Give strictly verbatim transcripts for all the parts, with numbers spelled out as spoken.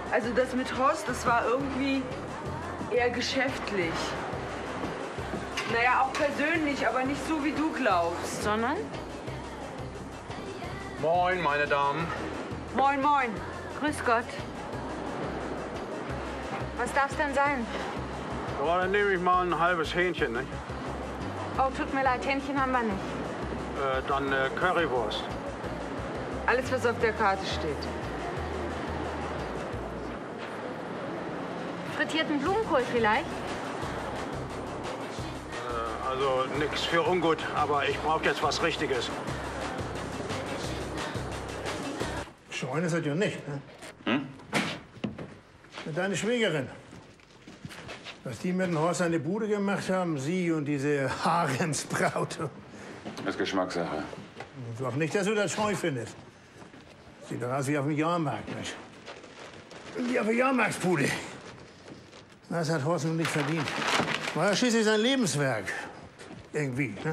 Also das mit Horst, das war irgendwie eher geschäftlich. Naja, auch persönlich, aber nicht so, wie du glaubst. Sondern? Moin, meine Damen. Moin, moin. Grüß Gott. Was darf's denn sein? Ja, dann nehme ich mal ein halbes Hähnchen, nicht? Oh, tut mir leid, Hähnchen haben wir nicht. Äh, dann äh, Currywurst. Alles, was auf der Karte steht. Frittierten Blumenkohl vielleicht? Äh, also nix für ungut, aber ich brauche jetzt was Richtiges. Scheuen ist das ja nicht, ne? Hm? Deine Schwägerin. Was die mit dem Horst an die Bude gemacht haben, sie und diese Haremsbraut. Das ist Geschmackssache. Sag nicht, dass du das scheu findest. Sieht doch aus wie auf dem Jahrmarkt, nicht? Wie auf der Jahrmarktsbude. Das hat Horst nun nicht verdient. War ja schließlich sein Lebenswerk. Irgendwie, ne?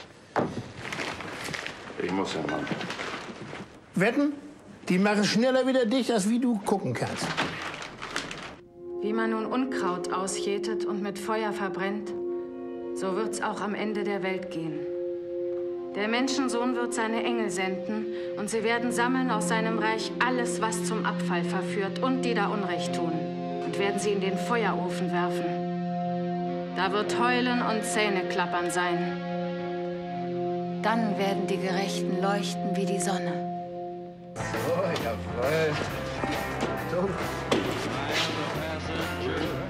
Ich muss ja, Mann. Wetten? Die machen schneller wieder dicht, als wie du gucken kannst. Wie man nun Unkraut ausjätet und mit Feuer verbrennt, so wird's auch am Ende der Welt gehen. Der Menschensohn wird seine Engel senden und sie werden sammeln aus seinem Reich alles, was zum Abfall verführt und die da Unrecht tun, und werden sie in den Feuerofen werfen. Da wird Heulen und Zähneklappern sein. Dann werden die Gerechten leuchten wie die Sonne. Oh, jawohl. So.